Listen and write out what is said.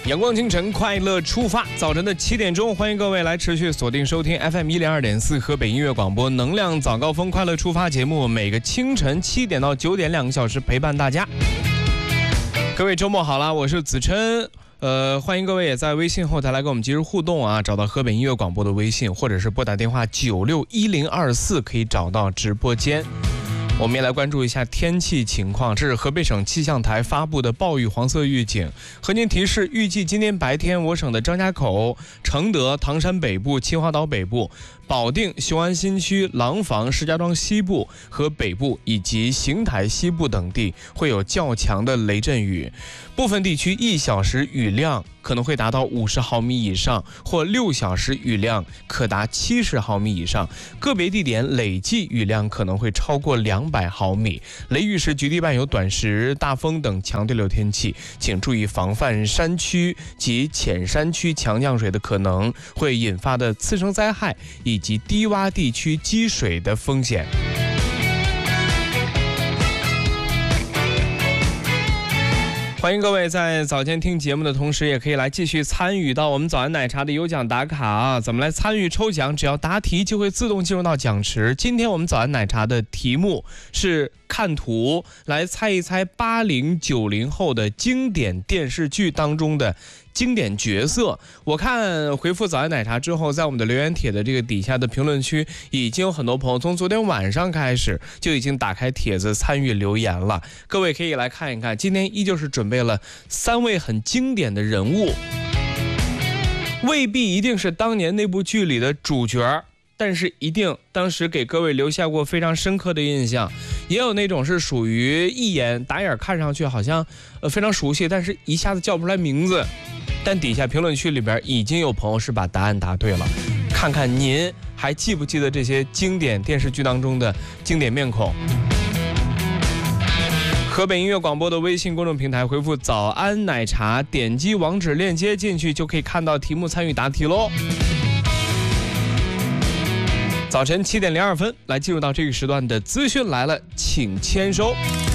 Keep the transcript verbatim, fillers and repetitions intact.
阳光清晨，快乐出发。早晨的七点钟，欢迎各位来持续锁定收听 F M 一零二点四河北音乐广播能量早高峰快乐出发节目，每个清晨七点到九点两个小时陪伴大家。各位周末好了，我是子琛。呃，欢迎各位也在微信后台来跟我们及时互动啊，找到河北音乐广播的微信，或者是拨打电话九六一零二四可以找到直播间。我们也来关注一下天气情况，这是河北省气象台发布的暴雨黄色预警。和您提示，预计今天白天我省的张家口、承德、唐山北部、秦皇岛北部、保定、雄安新区、廊坊、石家庄西部和北部以及邢台西部等地会有较强的雷阵雨，部分地区一小时雨量可能会达到五十毫米以上，或六小时雨量可达七十毫米以上，个别地点累计雨量可能会超过两百毫米。雷雨时局地伴有短时、大风等强对流天气，请注意防范山区及浅山区强降水的可能会引发的次生灾害以及低洼地区积水的风险。欢迎各位在早间听节目的同时，也可以来继续参与到我们早安奶茶的有奖打卡啊！怎么来参与抽奖？只要答题就会自动进入到奖池。今天我们早安奶茶的题目是看图来猜一猜八零九零后的经典电视剧当中的经典角色。我看回复早安奶茶之后，在我们的留言帖的这个底下的评论区，已经有很多朋友从昨天晚上开始就已经打开帖子参与留言了。各位可以来看一看，今天依旧是准备了三位很经典的人物，未必一定是当年那部剧里的主角，但是一定当时给各位留下过非常深刻的印象。也有那种是属于一眼打眼看上去好像呃非常熟悉，但是一下子叫不出来名字。但底下评论区里边已经有朋友是把答案答对了，看看您还记不记得这些经典电视剧当中的经典面孔。河北音乐广播的微信公众平台回复早安奶茶，点击网址链接进去就可以看到题目，参与答题喽。早晨七点零二分，来进入到这个时段的资讯来了，请签收。